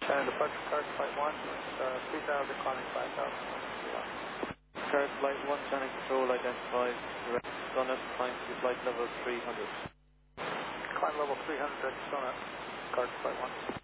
Departure card flight 1, 3000, climbing 5000. Card flight 1, Channel Control identified, direct Sonnet, climb to flight level 300. Climb level 300, direct Sonnet, card flight 1.